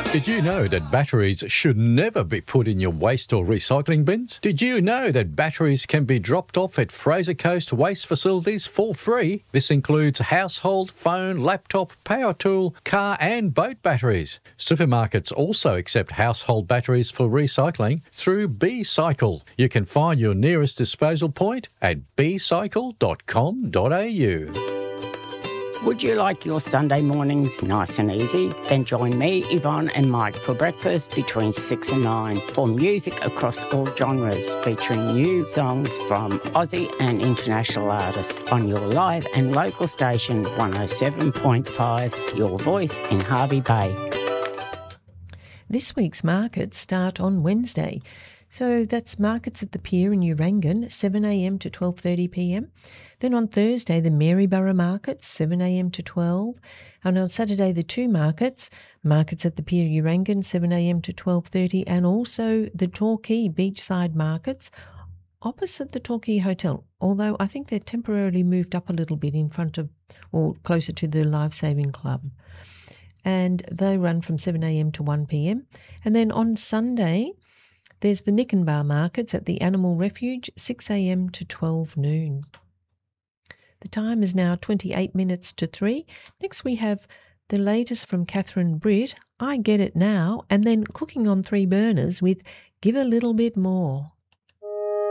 Did you know that batteries should never be put in your waste or recycling bins? Did you know that batteries can be dropped off at Fraser Coast waste facilities for free? This includes household, phone, laptop, power tool, car and boat batteries. Supermarkets also accept household batteries for recycling through B-Cycle. You can find your nearest disposal point at bcycle.com.au. Would you like your Sunday mornings nice and easy? Then join me, Yvonne and Mike for breakfast between 6 and 9 for music across all genres, featuring new songs from Aussie and international artists on your live and local station 107.5, Your Voice in Hervey Bay. This week's markets start on Wednesday. So that's markets at the Pier in Urangan, 7am to 12:30pm. Then on Thursday, the Maryborough Market, 7am to 12. And on Saturday, the two markets at the Pier Urangan, 7am to 12:30, and also the Torquay Beachside Markets opposite the Torquay Hotel, although I think they're temporarily moved up a little bit in front of or closer to the Life Saving Club. And they run from 7am to 1pm. And then on Sunday, there's the Nikenbar Markets at the Animal Refuge, 6am to 12 noon. The time is now 28 minutes to 3. Next we have the latest from Catherine Britt, I Get It Now, and then Cooking on Three Burners with Give a Little Bit More.